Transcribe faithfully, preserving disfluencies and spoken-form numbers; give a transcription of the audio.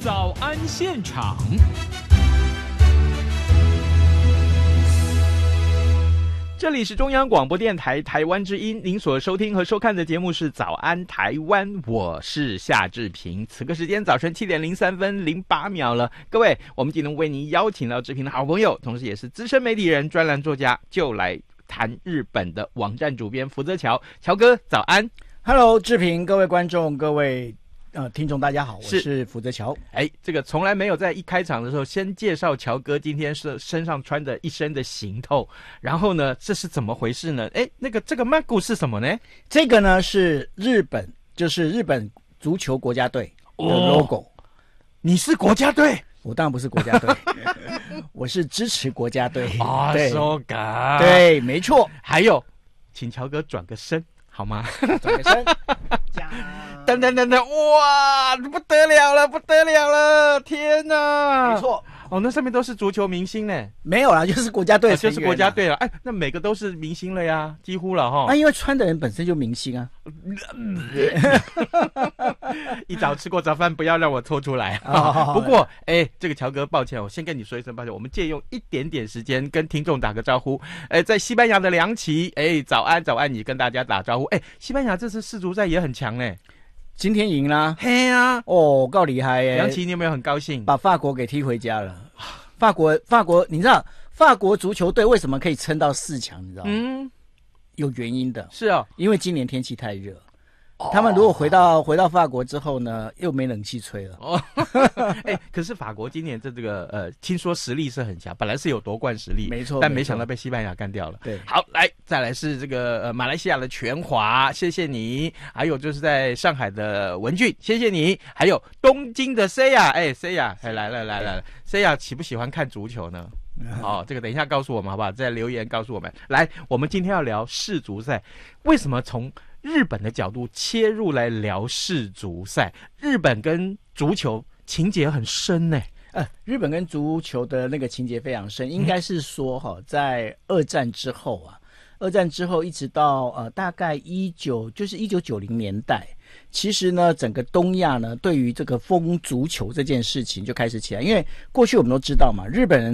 早安现场。这里是中央广播电台台湾之音，您所收听和收看的节目是早安台湾，我是夏志平。此刻时间早晨七点零三分零八秒了，各位，我们今天为您邀请到志平的好朋友，同时也是资深媒体人、专栏作家，就来谈日本的网站主编福泽乔，乔哥早安。 Hello， 志平，各位观众，各位。呃，听众大家好，我是福泽乔。 哎，这个从来没有在一开场的时候先介绍乔哥今天是身上穿的一身的行头，然后呢，这是怎么回事呢？哎，那个这个 Magu 是什么呢？ 这个呢是日本，就是日本足球国家队的 logo。哦， 你是国家队？ 我当然不是国家队，我是支持国家队。 啊，so good。 对，没错。 还有，请乔哥转个身好吗？ 转个身。 等等等等，哇，不得了了，不得了了！天哪， 没错， 哦，那上面都是足球明星呢？ 没有啦，就是国家队、啊， 就是国家队了。哎，那每个都是明星了呀，几乎了哈。 那、啊、因为穿的人本身就明星啊。 一早吃过早饭，不要让我拖出来。哦、不过，哎，这个乔哥，抱歉，我先跟你说一声抱歉。我们借用一点点时间跟听众打个招呼。哎，在西班牙的梁琦，哎，早安早安，你跟大家打招呼。哎，西班牙这次世足赛也很强呢。 今天赢啦！ 嘿啊， 哦，够厉害耶！ 梁琦，你有没有很高兴？ 把法国给踢回家了。法国，法国，你知道法国足球队为什么可以撑到四强？你知道吗？嗯，有原因的。 是啊、哦， 因为今年天气太热。哦、他们如果回到回到法国之后呢，又没冷气吹了。哦， 哎，可是法国今年这这个呃，听说实力是很强，本来是有夺冠实力， 没错， 但没想到被西班牙干掉了。 对， 好，来再来是这个呃马来西亚的全华，谢谢你；还有就是在上海的文俊，谢谢你；还有东京的 Saya， 哎 Saya， 哎来了来了 ，Saya 喜不喜欢看足球呢？好、哦，这个等一下告诉我们好不好？在留言告诉我们。来，我们今天要聊世足赛，为什么从日本的角度切入来聊世足赛？日本跟足球情节很深呢。 呃，日本跟足球的那个情节非常深，应该是说哈、哦，在二战之后啊，二战之后一直到呃大概一九就是一九九零年代，其实呢，整个东亚呢对于这个风足球这件事情就开始起来，因为过去我们都知道嘛，日本人